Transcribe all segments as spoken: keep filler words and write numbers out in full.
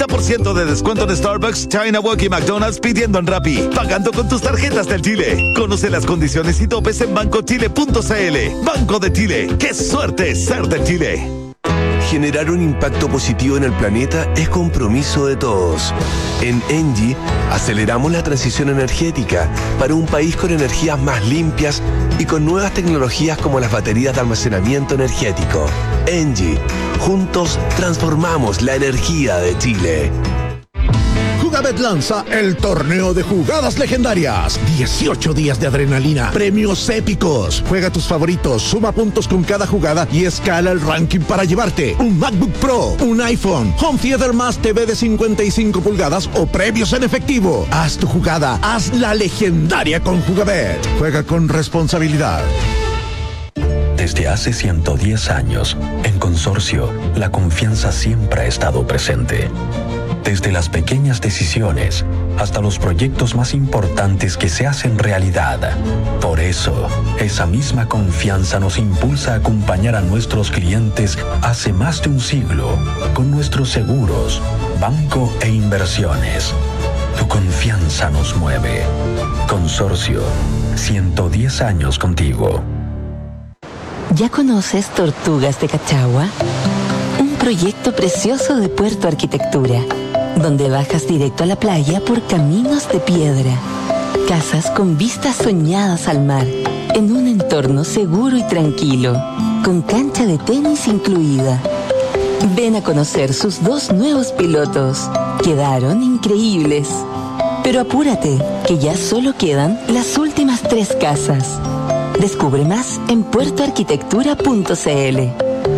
treinta por ciento de descuento en Starbucks, China Walk y McDonald's pidiendo en Rappi, pagando con tus tarjetas del Chile. Conoce las condiciones y topes en banco chile punto c l. Banco de Chile, qué suerte ser de Chile. Generar un impacto positivo en el planeta es compromiso de todos. En Engie aceleramos la transición energética para un país con energías más limpias y con nuevas tecnologías como las baterías de almacenamiento energético. Engie, juntos transformamos la energía de Chile. Jugabet lanza el torneo de jugadas legendarias. dieciocho días de adrenalina, premios épicos. Juega tus favoritos, suma puntos con cada jugada y escala el ranking para llevarte un MacBook Pro, un iPhone, Home Theater más T V de cincuenta y cinco pulgadas o premios en efectivo. Haz tu jugada, haz la legendaria con Jugabet. Juega con responsabilidad. Desde hace ciento diez años, en Consorcio, la confianza siempre ha estado presente. Desde las pequeñas decisiones hasta los proyectos más importantes que se hacen realidad. Por eso, esa misma confianza nos impulsa a acompañar a nuestros clientes hace más de un siglo con nuestros seguros, banco e inversiones. Tu confianza nos mueve. Consorcio, ciento diez años contigo. ¿Ya conoces Tortugas de Cachagua? Un proyecto precioso de Puerto Arquitectura, donde bajas directo a la playa por caminos de piedra. Casas con vistas soñadas al mar, en un entorno seguro y tranquilo, con cancha de tenis incluida. Ven a conocer sus dos nuevos pilotos. Quedaron increíbles. Pero apúrate, que ya solo quedan las últimas tres casas. Descubre más en puerto arquitectura punto c l.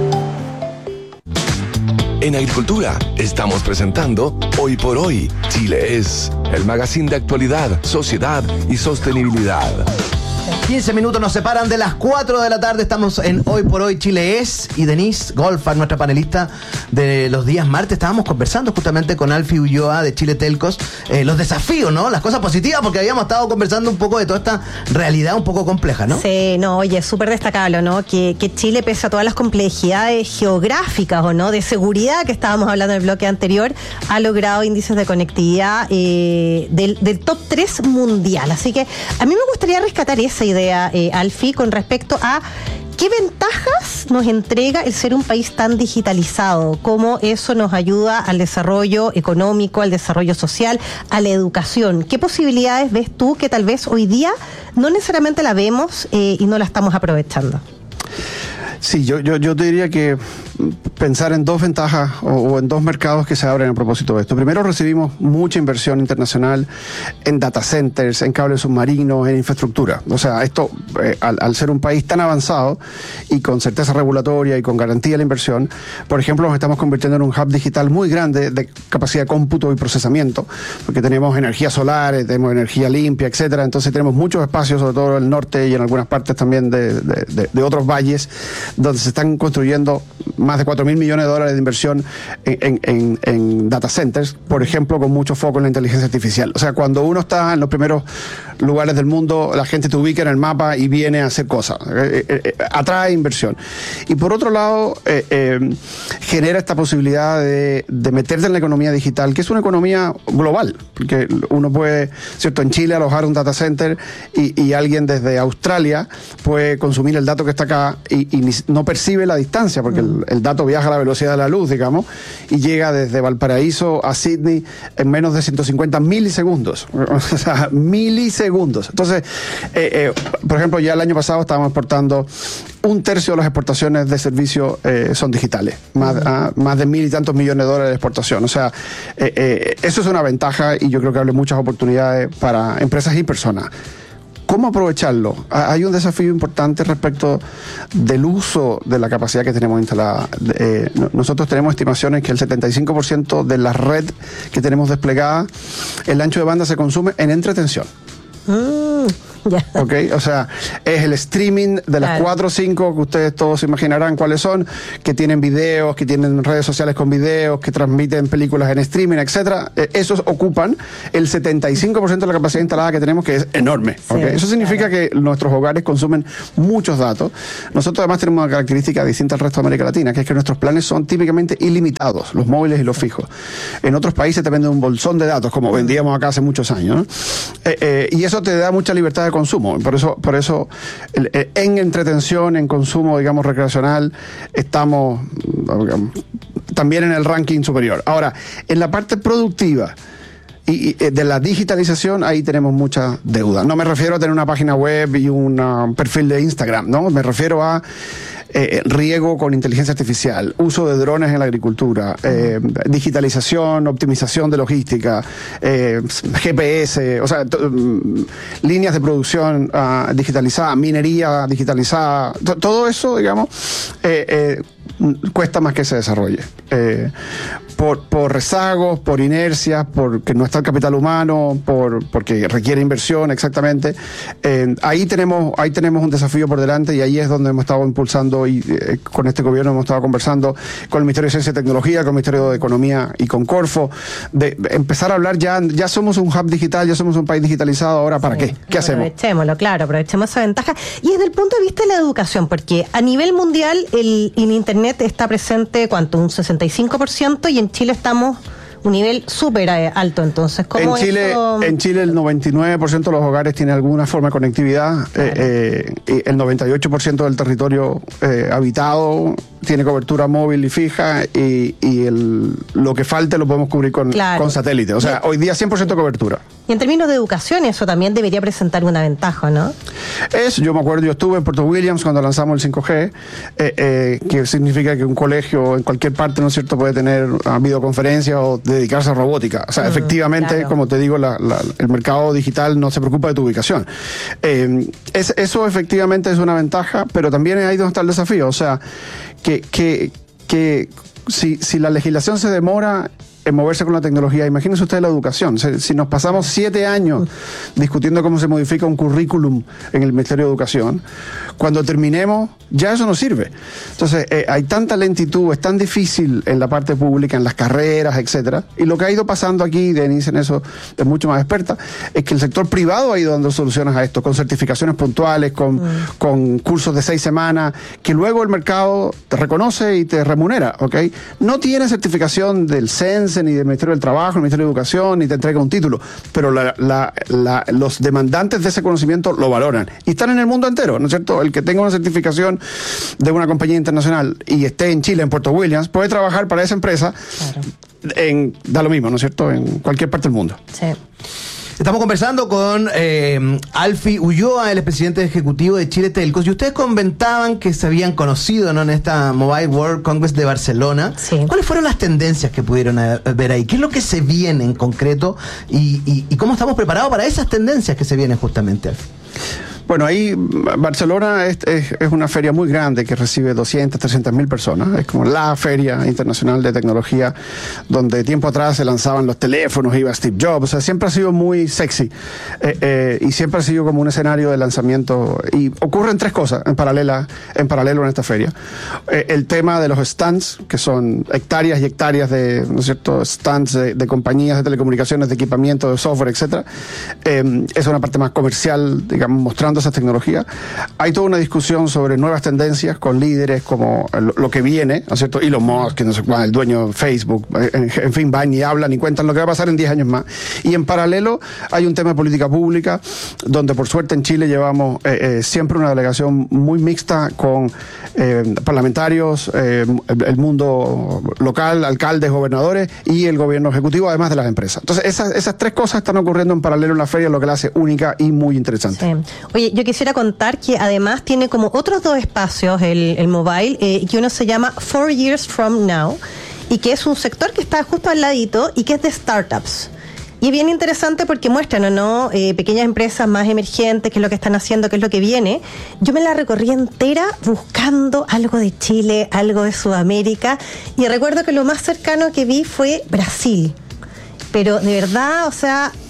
En Agricultura estamos presentando Hoy por Hoy, Chile es, el magazine de actualidad, sociedad y sostenibilidad. quince minutos nos separan de las cuatro de la tarde. Estamos en Hoy por Hoy Chile es. Y Denise Golfar, nuestra panelista de los días martes, estábamos conversando justamente con Alfie Ulloa de Chile Telcos, eh, los desafíos, ¿no? Las cosas positivas, porque habíamos estado conversando un poco de toda esta realidad un poco compleja, ¿no? Sí, no, oye, súper destacable, ¿no? Que, que Chile, pese a todas las complejidades geográficas, ¿o no? De seguridad que estábamos hablando en el bloque anterior, ha logrado índices de conectividad eh, del, del top tres mundial. Así que a mí me gustaría rescatar esa idea, eh, Alfie, con respecto a ¿qué ventajas nos entrega el ser un país tan digitalizado? ¿Cómo eso nos ayuda al desarrollo económico, al desarrollo social, a la educación? ¿Qué posibilidades ves tú que tal vez hoy día no necesariamente la vemos eh, y no la estamos aprovechando? Sí, yo, yo, yo te diría que pensar en dos ventajas o, o en dos mercados que se abren a propósito de esto. Primero, recibimos mucha inversión internacional en data centers, en cables submarinos, en infraestructura. O sea, esto, eh, al, al ser un país tan avanzado y con certeza regulatoria y con garantía de la inversión, por ejemplo, nos estamos convirtiendo en un hub digital muy grande de capacidad de cómputo y procesamiento, porque tenemos energía solar, tenemos energía limpia, etcétera. Entonces tenemos muchos espacios, sobre todo en el norte y en algunas partes también de, de, de, de otros valles, donde se están construyendo más de cuatro mil millones de dólares de inversión en, en, en data centers, por ejemplo, con mucho foco en la inteligencia artificial. O sea, cuando uno está en los primeros lugares del mundo, la gente te ubica en el mapa y viene a hacer cosas. Eh, eh, eh, atrae inversión. Y por otro lado, eh, eh, genera esta posibilidad de, de meterte en la economía digital, que es una economía global, porque uno puede, ¿cierto?, en Chile alojar un data center y, y alguien desde Australia puede consumir el dato que está acá y, y ni, no percibe la distancia, porque el, el dato viaja a la velocidad de la luz, digamos, y llega desde Valparaíso a Sydney en menos de ciento cincuenta milisegundos. O sea, milisegundos. Entonces, eh, eh, por ejemplo, ya el año pasado estábamos exportando un tercio de las exportaciones de servicios eh, son digitales, más, uh-huh. ah, más de mil y tantos millones de dólares de exportación. O sea, eh, eh, eso es una ventaja y yo creo que abre muchas oportunidades para empresas y personas. ¿Cómo aprovecharlo? Hay un desafío importante respecto del uso de la capacidad que tenemos instalada. Eh, nosotros tenemos estimaciones que el setenta y cinco por ciento de la red que tenemos desplegada, el ancho de banda se consume en entretención. Mm. Ya. ¿Ok? O sea, es el streaming de las Claro. cuatro o cinco que ustedes todos se imaginarán cuáles son, que tienen videos, que tienen redes sociales con videos, que transmiten películas en streaming, etcétera. Eh, esos ocupan el setenta y cinco por ciento de la capacidad instalada que tenemos, que es enorme. ¿Ok? Sí, Eso significa que nuestros hogares consumen muchos datos. Nosotros además tenemos una característica distinta al resto de América Latina, que es que nuestros planes son típicamente ilimitados, los móviles y los fijos. En otros países te venden un bolsón de datos, como vendíamos acá hace muchos años, ¿no? Eh, eh, y eso te da mucha libertad de consumo. Por eso, por eso el, eh, en entretención, en consumo, digamos, recreacional, estamos digamos, también en el ranking superior. Ahora, en la parte productiva y, y de la digitalización, ahí tenemos mucha deuda. No me refiero a tener una página web y una- un perfil de Instagram, ¿no? Me refiero a eh, riego con inteligencia artificial, uso de drones en la agricultura, eh, digitalización, optimización de logística, eh, G P S, o sea, t- mm, líneas de producción ah, digitalizadas, minería digitalizada, t- todo eso, digamos, eh, eh, mm, cuesta más que se desarrolle. Eh, por, por rezagos, por inercias, porque no está el capital humano, por, porque requiere inversión, exactamente. Eh, ahí tenemos, ahí tenemos un desafío por delante y ahí es donde hemos estado impulsando y eh, con este gobierno hemos estado conversando con el Ministerio de Ciencia y Tecnología, con el Ministerio de Economía y con Corfo, de empezar a hablar ya, ya somos un hub digital, ya somos un país digitalizado, ahora ¿para qué? ¿Qué hacemos? Aprovechémoslo, claro, aprovechemos esa ventaja. Y desde el punto de vista de la educación, porque a nivel mundial el, el Internet está presente, ¿cuánto? Un sesenta y cinco por ciento y en Chile estamos un nivel súper eh, alto, entonces, ¿cómo En Chile, eso? en Chile el noventa y nueve por ciento de los hogares tiene alguna forma de conectividad, eh, eh, y el noventa y ocho por ciento del territorio eh, habitado tiene cobertura móvil y fija y, y el, lo que falte lo podemos cubrir con, Claro. con satélite. O sea, hoy día cien por ciento cobertura. Y en términos de educación eso también debería presentar una ventaja, ¿no? Es, yo me acuerdo, yo estuve en Puerto Williams cuando lanzamos el cinco G, eh, eh, que significa que un colegio en cualquier parte, ¿no es cierto?, puede tener uh, videoconferencia o dedicarse a robótica. O sea, Mm, efectivamente, claro. como te digo, la- la- el mercado digital no se preocupa de tu ubicación. Eh, es- eso efectivamente es una ventaja, pero también es ahí donde está el desafío. O sea, que, que, que si, si la legislación se demora en moverse con la tecnología, imagínense ustedes la educación. Si, si nos pasamos siete años discutiendo cómo se modifica un currículum en el Ministerio de Educación, cuando terminemos, ya eso no sirve. Entonces, eh, hay tanta lentitud, es tan difícil en la parte pública, en las carreras, etcétera. Y lo que ha ido pasando aquí, Denise en eso es mucho más experta, es que el sector privado ha ido dando soluciones a esto, con certificaciones puntuales, con, con cursos de seis semanas, que luego el mercado te reconoce y te remunera, ¿ok? No tiene certificación del C E N S E, ni del Ministerio del Trabajo, ni del Ministerio de Educación, ni te entrega un título, pero la, la, la, los demandantes de ese conocimiento lo valoran. Y están en el mundo entero, ¿no es cierto? El que tenga una certificación de una compañía internacional y esté en Chile, en Puerto Williams, puede trabajar para esa empresa, en, da lo mismo, ¿no es cierto?, en cualquier parte del mundo. Sí. Estamos conversando con eh, Alfie Ulloa, el presidente ejecutivo de Chile Telcos, y ustedes comentaban que se habían conocido, ¿no?, en esta Mobile World Congress de Barcelona. Sí. ¿Cuáles fueron las tendencias que pudieron eh, ver ahí? ¿Qué es lo que se viene en concreto? Y, y, y cómo estamos preparados para esas tendencias que se vienen justamente, Alfie. Bueno, ahí Barcelona es, es, es una feria muy grande que recibe doscientas, trescientas mil personas. Es como la feria internacional de tecnología donde tiempo atrás se lanzaban los teléfonos, iba Steve Jobs. O sea, siempre ha sido muy sexy eh, eh, y siempre ha sido como un escenario de lanzamiento. Y ocurren tres cosas en, paralela, en paralelo en esta feria. Eh, el tema de los stands, que son hectáreas y hectáreas de, ¿no es cierto?, stands de, de compañías de telecomunicaciones, de equipamiento, de software, etcétera. Eh, es una parte más comercial, digamos, mostrando esas tecnologías. Hay toda una discusión sobre nuevas tendencias con líderes como lo, lo que viene, ¿no es cierto? Elon Musk, que no sé cuál, el dueño de Facebook, en, en fin, van y hablan y cuentan lo que va a pasar en diez años más. Y en paralelo hay un tema de política pública, donde por suerte en Chile llevamos eh, eh, siempre una delegación muy mixta con eh, parlamentarios, eh, el mundo local, alcaldes, gobernadores y el gobierno ejecutivo, además de las empresas. Entonces, esas, esas tres cosas están ocurriendo en paralelo en la feria, lo que la hace única y muy interesante. Sí. Oye, yo quisiera contar que además tiene como otros dos espacios el, el mobile, eh, que uno se llama Four Years From Now, y que es un sector que está justo al ladito y que es de startups. Y es bien interesante porque muestran, ¿o no?, eh, pequeñas empresas más emergentes, qué es lo que están haciendo, qué es lo que viene. Yo me la recorrí entera buscando algo de Chile, algo de Sudamérica, y recuerdo que lo más cercano que vi fue Brasil. Pero de verdad, o sea,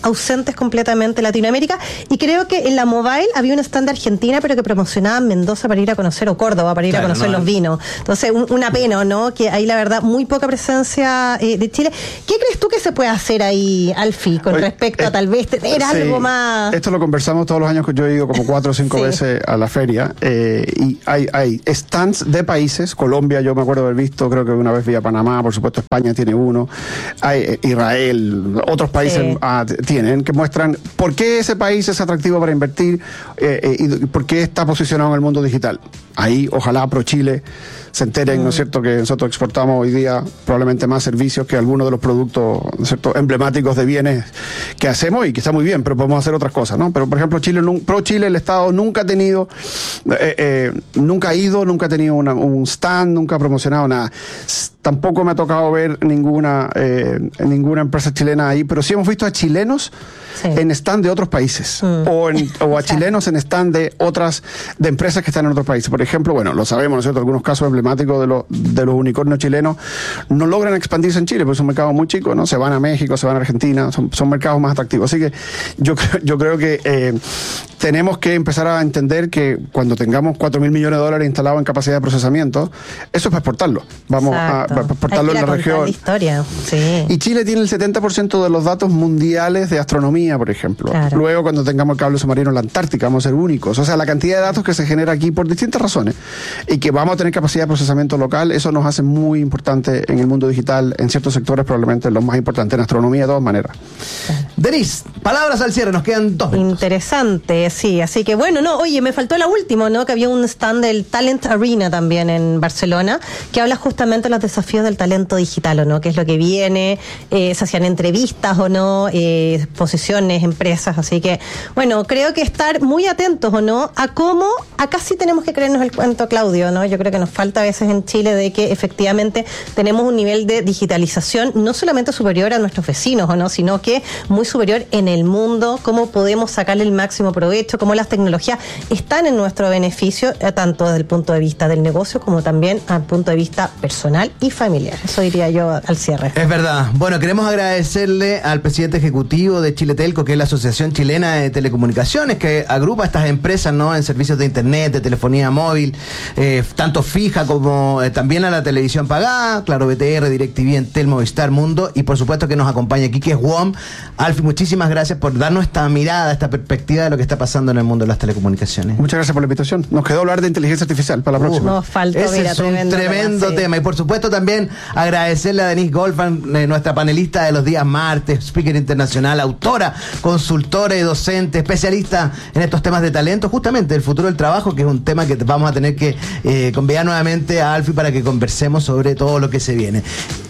ausentes completamente en Latinoamérica. Y creo que en la Mobile había un stand de Argentina, pero que promocionaba Mendoza para ir a conocer, o Córdoba para ir claro, a conocer no, los vinos. Entonces, un, una pena, ¿no? Que hay, la verdad, muy poca presencia eh, de Chile. ¿Qué crees tú que se puede hacer ahí, Alfie, con Oye, respecto eh, a tal vez tener sí, algo más? Esto lo conversamos todos los años, que yo he ido como cuatro o cinco sí. veces a la feria, eh, y hay, hay stands de países. Colombia, yo me acuerdo haber visto, creo que una vez vi a Panamá, por supuesto España tiene uno, hay eh, Israel, otros países sí. ah, tienen, que muestran por qué ese país es atractivo para invertir eh, eh, y por qué está posicionado en el mundo digital. Ahí, ojalá ProChile se enteren, mm. ¿no es cierto?, que nosotros exportamos hoy día probablemente más servicios que algunos de los productos, ¿no es cierto?, emblemáticos de bienes que hacemos, y que está muy bien, pero podemos hacer otras cosas, ¿no? Pero, por ejemplo, Chile, ProChile, el Estado nunca ha tenido, eh, eh, nunca ha ido, nunca ha tenido una, un stand, nunca ha promocionado nada. Tampoco me ha tocado ver ninguna, eh, ninguna empresa chilena ahí, pero sí hemos visto a chilenos sí. en stand de otros países, mm. o, en, o a chilenos en stand de otras, de empresas que están en otros países. Por ejemplo, bueno, lo sabemos, ¿no es cierto?, algunos casos emblemáticos de, los de los unicornios chilenos no logran expandirse en Chile, porque es un mercado muy chico, ¿no? Se van a México, se van a Argentina, son, son mercados más atractivos. Así que yo, yo creo que eh, tenemos que empezar a entender que cuando tengamos cuatro mil millones de dólares instalados en capacidad de procesamiento, eso es para exportarlo. Vamos Exacto. a, a exportarlo en la región. La historia. Sí. Y Chile tiene el setenta por ciento de los datos mundiales de astronomía, por ejemplo. Claro. Luego, cuando tengamos el cable submarino en la Antártica, vamos a ser únicos. O sea, la cantidad de datos que se genera aquí por distintas razones, y que vamos a tener capacidad de procesamiento local, eso nos hace muy importante en el mundo digital, en ciertos sectores probablemente los más importantes, en astronomía de todas maneras. Claro. Denise, palabras al cierre, nos quedan dos minutos. Interesante, sí, así que bueno, no, oye, me faltó la última, ¿no? Que había un stand del Talent Arena también en Barcelona, que habla justamente de los desafíos del talento digital, ¿o no? ¿Qué es lo que viene? Eh, se hacían entrevistas, ¿o no? Eh, exposiciones, empresas, así que, bueno, creo que estar muy atentos, ¿o no? A cómo, acá sí tenemos que creernos el cuento, Claudio, ¿no? Yo creo que nos falta a veces en Chile de que efectivamente tenemos un nivel de digitalización no solamente superior a nuestros vecinos, ¿o no? Sino que muy superior en el mundo, cómo podemos sacarle el máximo provecho, cómo las tecnologías están en nuestro beneficio, tanto desde el punto de vista del negocio como también al punto de vista personal y familiar. Eso diría yo al cierre. Es verdad. Bueno, queremos agradecerle al presidente ejecutivo de Chile Telco, que es la Asociación Chilena de Telecomunicaciones, que agrupa estas empresas, ¿no?, en servicios de internet, de telefonía móvil, eh, tanto fija como eh, también a la televisión pagada, Claro B T R, DirecTV, Entel, Movistar, Mundo, y por supuesto que nos acompaña aquí, que es W O M. Alfie, muchísimas gracias por darnos esta mirada, esta perspectiva de lo que está pasando en el mundo de las telecomunicaciones. Muchas gracias por la invitación. Nos quedó hablar de inteligencia artificial para la uh, próxima. Nos faltó, Ese mira, es un tremendo, tremendo tema, tema. Y por supuesto también agradecerle a Denise Goldfarb, eh, nuestra panelista de los días martes, speaker internacional, autora, consultora y docente, especialista en estos temas de talento, justamente el futuro del trabajo, que es un tema que vamos a tener que eh, convidar nuevamente a Alfie para que conversemos sobre todo lo que se viene.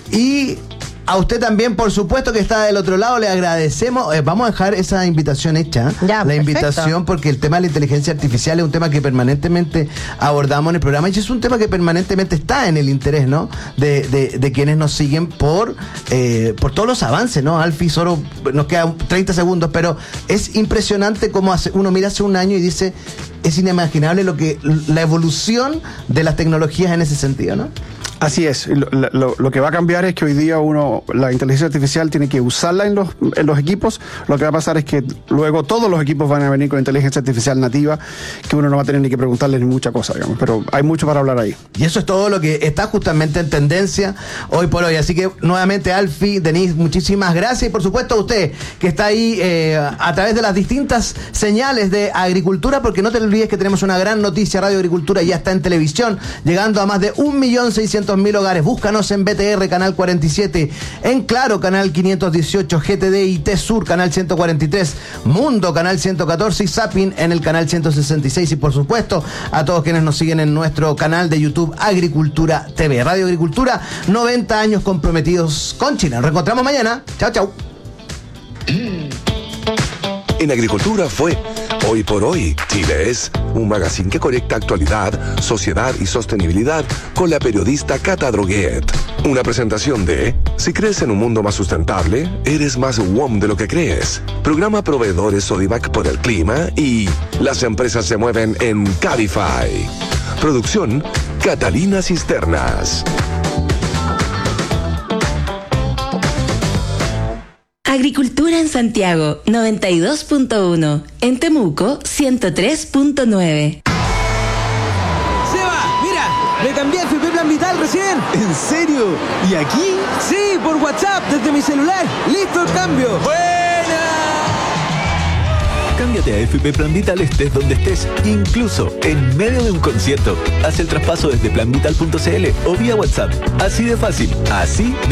Y a usted también, por supuesto, que está del otro lado, le agradecemos. Eh, vamos a dejar esa invitación hecha. Ya, la perfecto. invitación, porque el tema de la inteligencia artificial es un tema que permanentemente abordamos en el programa, y es un tema que permanentemente está en el interés, ¿no?, de, de, de quienes nos siguen por, eh, por todos los avances, ¿no? Alfie, solo nos quedan treinta segundos, pero es impresionante cómo hace, uno mira hace un año y dice, es inimaginable lo que la evolución de las tecnologías en ese sentido, ¿no? Así es. Lo, lo, lo que va a cambiar es que hoy día uno, la inteligencia artificial tiene que usarla en los, en los equipos. Lo que va a pasar es que luego todos los equipos van a venir con inteligencia artificial nativa, que uno no va a tener ni que preguntarles ni mucha cosa, digamos. Pero hay mucho para hablar ahí. Y eso es todo lo que está justamente en tendencia hoy por hoy. Así que nuevamente, Alfie, Denise, muchísimas gracias. Y por supuesto a usted que está ahí eh, a través de las distintas señales de Agricultura, porque no te olvides que tenemos una gran noticia. Radio Agricultura ya está en televisión, llegando a más de un millón seiscientos mil hogares. Búscanos en B T R, canal cuarenta y siete, en Claro, canal quinientos dieciocho, G T D y T Sur, canal ciento cuarenta y tres, Mundo, canal ciento catorce y Zapping en el canal ciento sesenta y seis. Y por supuesto, a todos quienes nos siguen en nuestro canal de YouTube, Agricultura T V. Radio Agricultura, noventa años comprometidos con Chile. Nos reencontramos mañana. Chao, chao. En Agricultura fue Hoy por Hoy. Chile es un magazine que conecta actualidad, sociedad y sostenibilidad con la periodista Cata Droguet. Una presentación de Si crees en un mundo más sustentable, eres más W O M de lo que crees. Programa Proveedores Sodimac por el clima y Las empresas se mueven en Cabify. Producción Catalina Cisternas. Agricultura en Santiago, noventa y dos punto uno. En Temuco, ciento tres punto nueve. Seba, mira, me cambié a F P Plan Vital recién. ¿En serio? ¿Y aquí? Sí, por WhatsApp, desde mi celular. ¡Listo el cambio! Cámbiate a F P Plan Vital estés donde estés, incluso en medio de un concierto. Haz el traspaso desde plan vital punto c l o vía WhatsApp. Así de fácil, así de